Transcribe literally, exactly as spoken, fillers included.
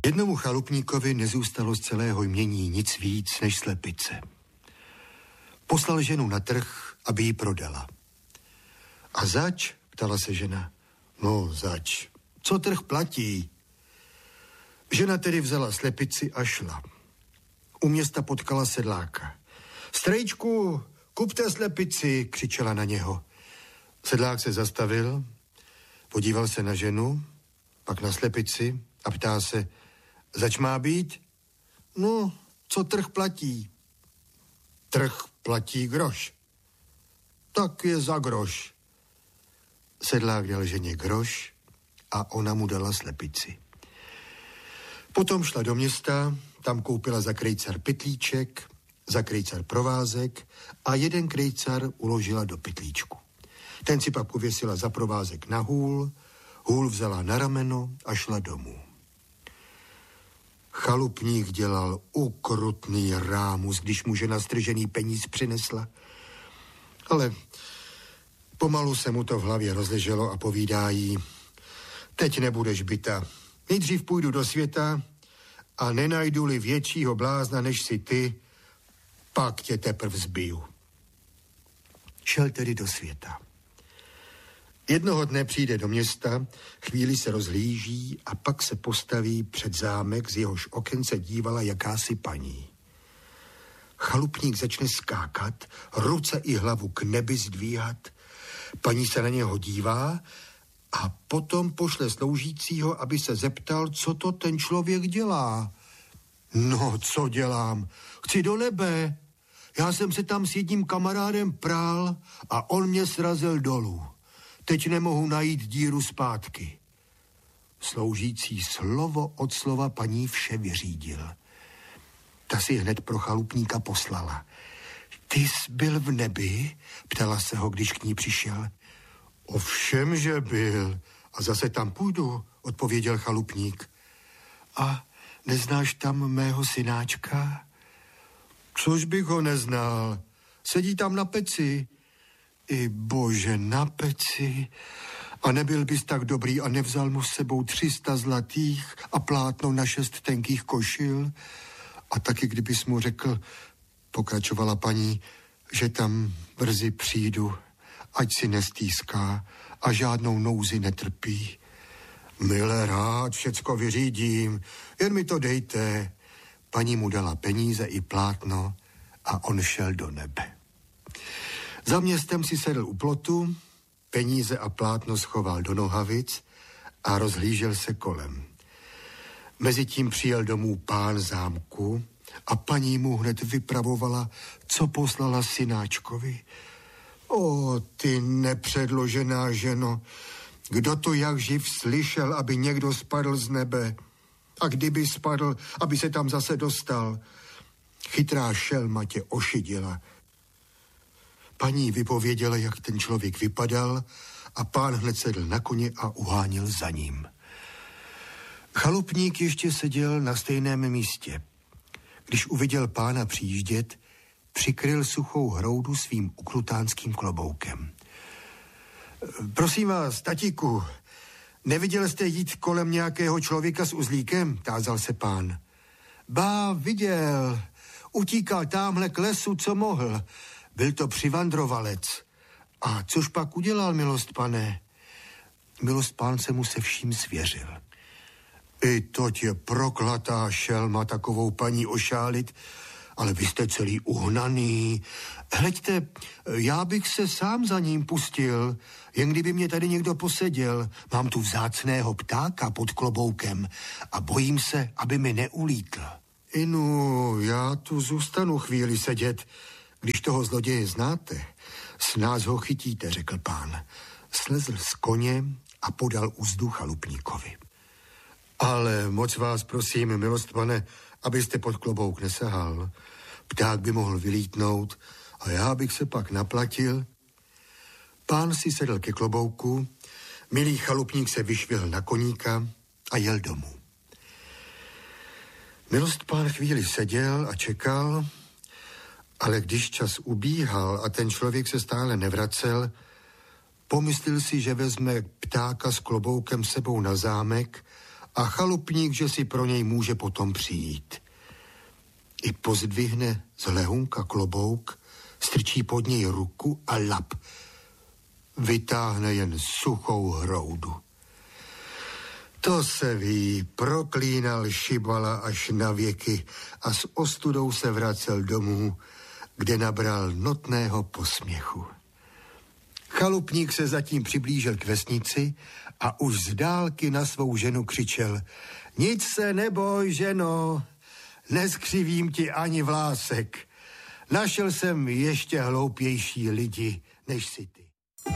Jednomu chalupníkovi nezůstalo z celého jmění nic víc než slepice. Poslal ženu na trh, aby ji prodala. A zač? Ptala se žena. No, zač. Co trh platí? Žena tedy vzala slepici a šla. U města potkala sedláka. Strejčku, kupte slepici, křičela na něho. Sedlák se zastavil, podíval se na ženu, pak na slepici a ptá se, zač má být? No, co trh platí? Trh platí groš. Tak je za groš. Sedlák dal ženě groš a ona mu dala slepici. Potom šla do města, tam koupila za krejcar pytlíček, za krejcar provázek a jeden krejcar uložila do pytlíčku. Ten si pak pověsila za provázek na hůl, hůl vzala na rameno a šla domů. Chalupník dělal ukrutný rámus, když mu žena stržený peníz přinesla. Ale pomalu se mu to v hlavě rozleželo a povídá jí, teď nebudeš bita. Nejdřív půjdu do světa a nenajdu-li většího blázna než si ty, pak tě teprv zbiju. Šel tedy do světa. Jednoho dne přijde do města, chvíli se rozhlíží a pak se postaví před zámek, z jehož oken se dívala jakási paní. Chalupník začne skákat, ruce i hlavu k nebi zdvíhat. Paní se na něho dívá a potom pošle sloužícího, aby se zeptal, co to ten člověk dělá. No, co dělám? Chci do nebe. Já jsem se tam s jedním kamarádem prál a on mě srazil dolů. Teď nemohu najít díru zpátky. Sloužící slovo od slova paní vše vyřídil. Ta si hned pro chalupníka poslala. Ty jsi byl v nebi? Ptala se ho, když k ní přišel. Ovšem, že byl. A zase tam půjdu, odpověděl chalupník. A neznáš tam mého synáčka? Což bych ho neznal. Sedí tam na peci. I bože, na peci. A nebyl bys tak dobrý a nevzal mu s sebou tři sta zlatých a plátno na šest tenkých košil? A taky kdybys mu řekl, pokračovala paní, že tam brzy přijdu, ať si nestýská a žádnou nouzi netrpí. Mile rád, všecko vyřídím, jen mi to dejte. Paní mu dala peníze i plátno a on šel do nebe. Za městem si sedl u plotu, peníze a plátno schoval do nohavic a rozhlížel se kolem. Mezitím přijel domů pán zámku a paní mu hned vypravovala, co poslala synáčkovi. O, ty nepředložená ženo, kdo to jak živ slyšel, aby někdo spadl z nebe? A kdyby spadl, aby se tam zase dostal? Chytrá šelma tě ošidila. Paní vypověděla, jak ten člověk vypadal a pán hned sedl na koně a uháněl za ním. Chalupník ještě seděl na stejném místě. Když uviděl pána přijíždět, přikryl suchou hroudu svým uklutánským kloboukem. Prosím vás, tatíku, neviděl jste jít kolem nějakého člověka s uzlíkem? Tázal se pán. Bá, viděl. Utíkal támhle k lesu, co mohl. Byl to přivandrovalec. A což pak udělal, milost pane? Milost pán se mu se vším svěřil. I to tě proklatá šelma takovou paní ošálit, ale vy jste celý uhnaný. Hleďte, já bych se sám za ním pustil, jen kdyby mě tady někdo poseděl. Mám tu vzácného ptáka pod kloboukem a bojím se, aby mi neulítl. Inu, já tu zůstanu chvíli sedět. Když toho zloděje znáte, s nás ho chytíte, řekl pán. Slezl z koně a podal uzdu chalupníkovi. Ale moc vás prosím, milost pane, abyste pod klobouk nesahal. Pták by mohl vylítnout a já bych se pak naplatil. Pán si sedl ke klobouku, milý chalupník se vyšvihl na koníka a jel domů. Milost pán chvíli seděl a čekal, ale když čas ubíhal a ten člověk se stále nevracel, pomyslel si, že vezme ptáka s kloboukem sebou na zámek a chalupník, že si pro něj může potom přijít. I pozdvihne z lehunka klobouk, strčí pod něj ruku a lap. Vytáhne jen suchou hroudu. To se ví, proklínal Šibala až na věky a s ostudou se vracel domů, kde nabral notného posměchu. Chalupník se zatím přiblížil k vesnici a už z dálky na svou ženu křičel: Nic se neboj, ženo, neskřivím ti ani vlásek. Našel jsem ještě hloupější lidi, než si ty.